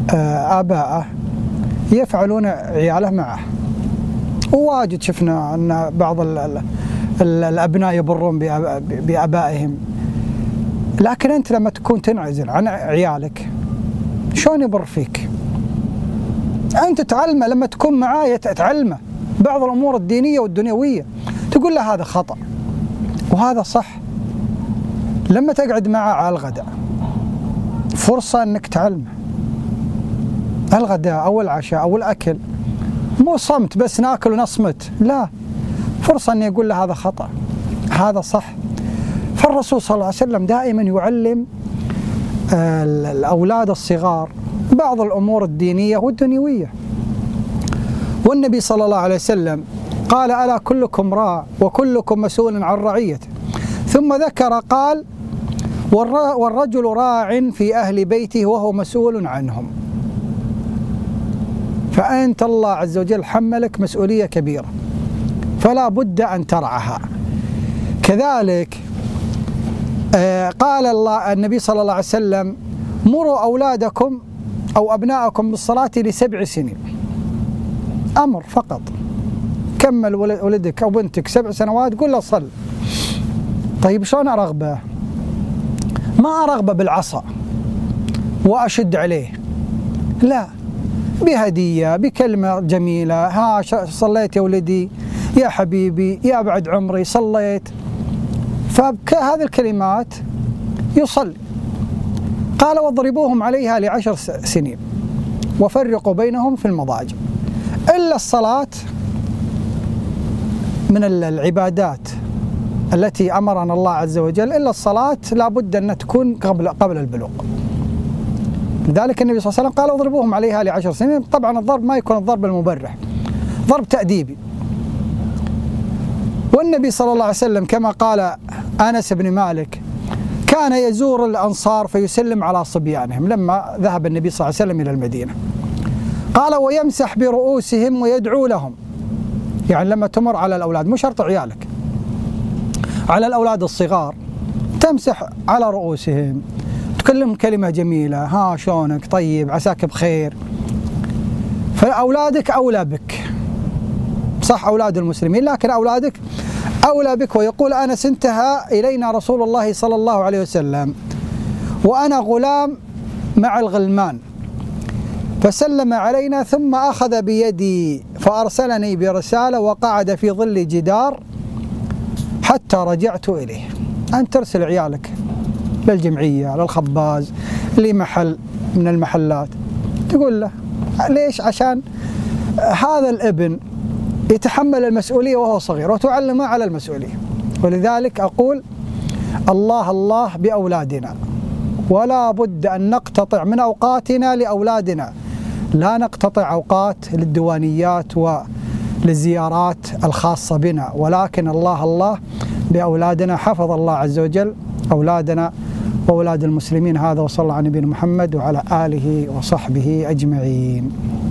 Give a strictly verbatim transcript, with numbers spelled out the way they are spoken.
آباءه يفعلون عياله معه، وواجد شفنا أن بعض ال ال ال الأبناء يبرون بآبائهم، لكن أنت لما تكون تنعزل عن عيالك شلون يبر فيك؟ أنت تعلمه، لما تكون معاه تعلمه بعض الأمور الدينية والدنيوية، تقول له هذا خطأ وهذا صح. لما تقعد معه على الغداء فرصة أنك تعلمه الغداء أو العشاء أو الأكل، مو صمت بس ناكل ونصمت، لا، فرصة أن يقول له هذا خطأ هذا صح. فالرسول صلى الله عليه وسلم دائما يعلم الأولاد الصغار بعض الأمور الدينية والدنيوية. والنبي صلى الله عليه وسلم قال: ألا كلكم راع وكلكم مسؤول عن رعيته. ثم ذكر قال: والرجل راع في أهل بيته وهو مسؤول عنهم. فأنت الله عز وجل حملك مسؤولية كبيرة، فلا بد أن ترعاها. كذلك قال الله النبي صلى الله عليه وسلم: مروا أولادكم أو أبناءكم بالصلاة لسبع سنين. أمر فقط، كمل ولدك أو بنتك سبع سنوات قل له صل. طيب شلون أرغبه؟ ما أرغبه بالعصا وأشد عليه، لا، بهدية، بكلمة جميلة: ها صليت يا ولدي، يا حبيبي، يا بعد عمري صليت. فهذه الكلمات يصلي. قال: واضربوهم عليها لعشر سنين وفرقوا بينهم في المضاجع. إلا الصلاة من العبادات التي أمرنا الله عز وجل، إلا الصلاة لا بد أن تكون قبل قبل البلوغ. لذلك النبي صلى الله عليه وسلم قال: اضربوهم عليها لعشر سنين. طبعا الضرب ما يكون الضرب المبرح، ضرب تأديبي. والنبي صلى الله عليه وسلم كما قال أنس بن مالك: كان يزور الأنصار فيسلم على صبيانهم لما ذهب النبي صلى الله عليه وسلم إلى المدينة. قال: ويمسح برؤوسهم ويدعو لهم. يعني لما تمر على الأولاد، مو شرط عيالك، على الأولاد الصغار تمسح على رؤوسهم، تكلم كلمة جميلة: ها شلونك، طيب، عساك بخير. فأولادك أولى بك، صح أولاد المسلمين، لكن أولادك أولى بك. ويقول أنس: انتهى إلينا رسول الله صلى الله عليه وسلم وأنا غلام مع الغلمان، فسلم علينا ثم أخذ بيدي فأرسلني برسالة وقعد في ظل جدار حتى رجعت إليه. أن ترسل عيالك للجمعية، للخباز، لمحل من المحلات، تقول له ليش؟ عشان هذا الابن يتحمل المسؤولية وهو صغير وتعلمه على المسؤولية. ولذلك أقول: الله الله بأولادنا، ولا بد أن نقتطع من أوقاتنا لأولادنا، لا نقتطع أوقات للديوانيات وللزيارات الخاصة بنا، ولكن الله الله بأولادنا. حفظ الله عز وجل أولادنا وأولاد المسلمين. هذا، وصلى الله على نبينا محمد وعلى آله وصحبه أجمعين.